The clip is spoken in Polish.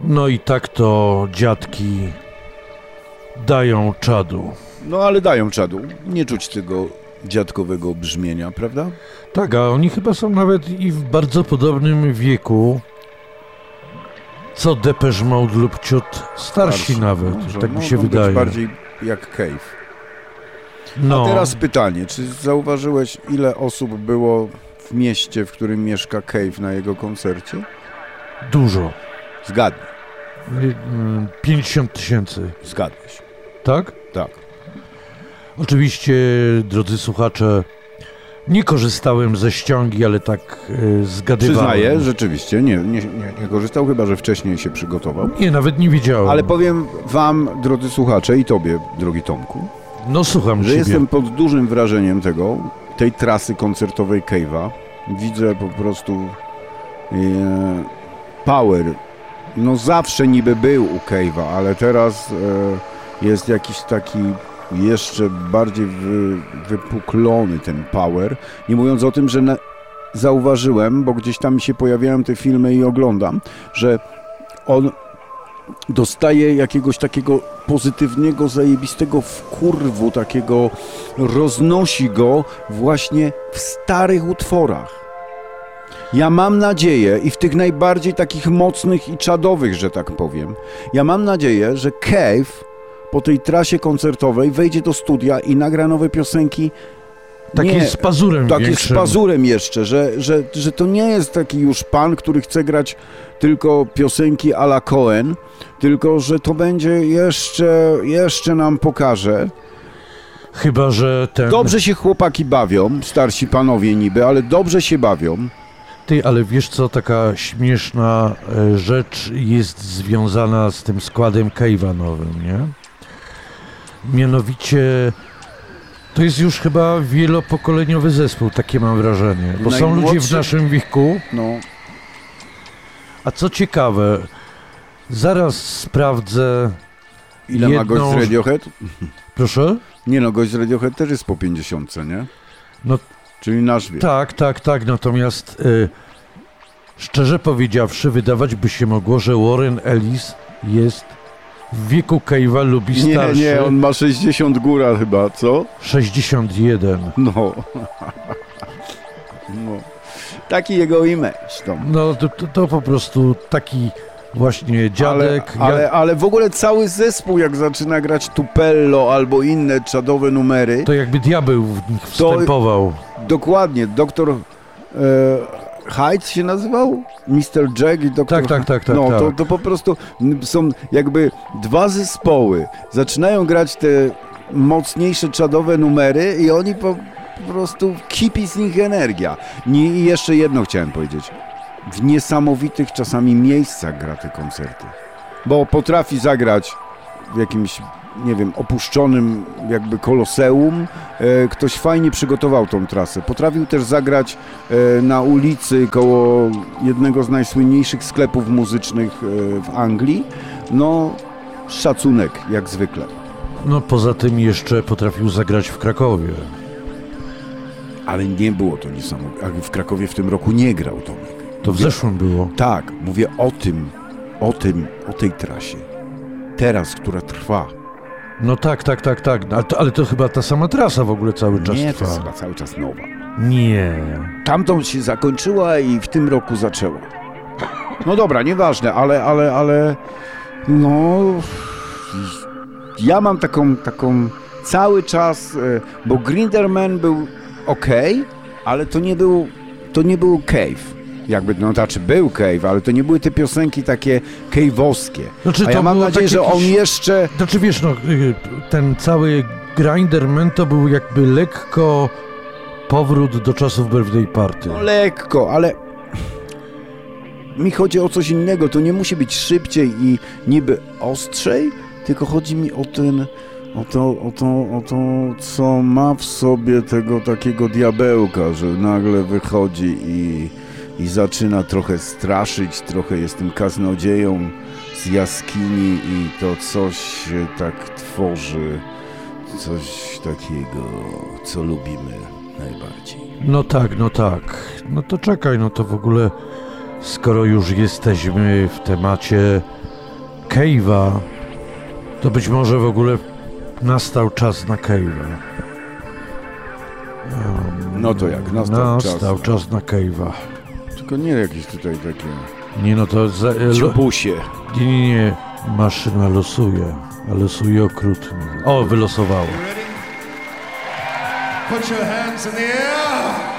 No i tak to dziadki dają czadu. No ale dają czadu. Nie czuć tego dziadkowego brzmienia, prawda? Tak, a oni chyba są nawet i w bardzo podobnym wieku, co Depeche Mode lub ciut starsi nawet, może, tak mi się wydaje. Być bardziej jak Cave. No. A teraz pytanie, czy zauważyłeś, ile osób było w mieście, w którym mieszka Cave na jego koncercie? Dużo. Zgadnij. 50 000. Zgadłeś. Tak? Tak. Oczywiście, drodzy słuchacze, nie korzystałem ze ściągi, ale tak zgadywałem. Przyznaję, rzeczywiście, nie korzystał, chyba że wcześniej się przygotował. Nie, nawet nie wiedziałem. Ale powiem wam, drodzy słuchacze, i tobie, drogi Tomku, no słucham że ciebie. jestem pod dużym wrażeniem tej trasy koncertowej Cave'a. Widzę po prostu power. No zawsze niby był u Cave'a, ale teraz jest jakiś taki jeszcze bardziej wypuklony ten power. Nie mówiąc o tym, że zauważyłem, bo gdzieś tam mi się pojawiają te filmy i oglądam, że on dostaje jakiegoś takiego pozytywnego, zajebistego wkurwu, takiego roznosi go właśnie w starych utworach. Ja mam nadzieję, i w tych najbardziej takich mocnych i czadowych, że tak powiem, ja mam nadzieję, że Cave po tej trasie koncertowej wejdzie do studia i nagra nowe piosenki. Takie z pazurem większym. Z pazurem jeszcze, że to nie jest taki już pan, który chce grać tylko piosenki a la Cohen, tylko że to będzie jeszcze nam pokaże. Chyba że Dobrze się chłopaki bawią, starsi panowie niby, ale dobrze się bawią. Ty, ale wiesz co, taka śmieszna rzecz jest związana z tym składem Cave'a nowym, nie? Mianowicie to jest już chyba wielopokoleniowy zespół, takie mam wrażenie. Bo są ludzie w naszym wieku. No. A co ciekawe, zaraz sprawdzę. Ile ma gość z Radiohead? Proszę? Nie no, gość z Radiohead też jest po 50, nie? No, czyli nasz wiek. Tak. Natomiast szczerze powiedziawszy, wydawać by się mogło, że Warren Ellis jest w wieku Cave'a lubi starszy. Nie, on ma 60 góra chyba, co? 61. No. Taki jego image. No to po prostu taki właśnie dziadek. Ale w ogóle cały zespół, jak zaczyna grać Tupello albo inne czadowe numery. To jakby diabeł w nich wstępował. Dokładnie, doktor Hyde się nazywał? Mr. Jack i doktor... Tak. No, to po prostu są jakby dwa zespoły. Zaczynają grać te mocniejsze czadowe numery i oni po prostu kipi z nich energia. I jeszcze jedno chciałem powiedzieć. W niesamowitych czasami miejscach gra te koncerty. Bo potrafi zagrać w jakimś, nie wiem, opuszczonym jakby koloseum. Ktoś fajnie przygotował tą trasę. Potrafił też zagrać na ulicy koło jednego z najsłynniejszych sklepów muzycznych w Anglii. No, szacunek jak zwykle. No poza tym jeszcze potrafił zagrać w Krakowie. Ale nie było to niesamowite. W Krakowie w tym roku nie grał Tomek. To w zeszłym było. Tak, mówię o tej trasie. Teraz, która trwa. No tak. Ale to chyba ta sama trasa w ogóle cały czas nie, trwa. Nie, to jest chyba cały czas nowa. Nie. Tamtą się zakończyła i w tym roku zaczęła. No dobra, nieważne, ale no... Ja mam taką cały czas, bo Grinderman był okej, ale to nie był Cave. Jakby, no znaczy był Cave, ale to nie były te piosenki takie cave'owskie. Znaczy, a ja mam nadzieję, że on jeszcze... Znaczy wiesz, no ten cały Grinderman to był jakby lekko powrót do czasów Birthday Party. No lekko, ale mi chodzi o coś innego. To nie musi być szybciej i niby ostrzej, tylko chodzi mi o to, co ma w sobie tego takiego diabełka, że nagle wychodzi i zaczyna trochę straszyć, trochę jest tym kaznodzieją z jaskini i to coś się tak tworzy, coś takiego, co lubimy najbardziej. No tak. No to czekaj, no to w ogóle skoro już jesteśmy w temacie Cave'a, to być może w ogóle nastał czas na Cave'a. No to jak? Nastał czas na Cave'a. Tylko nie jakieś tutaj takie... Nie, no to... Ciupusie. Nie. Maszyna losuje, a losuje okrutnie. O, wylosowało. Put your hands in the air.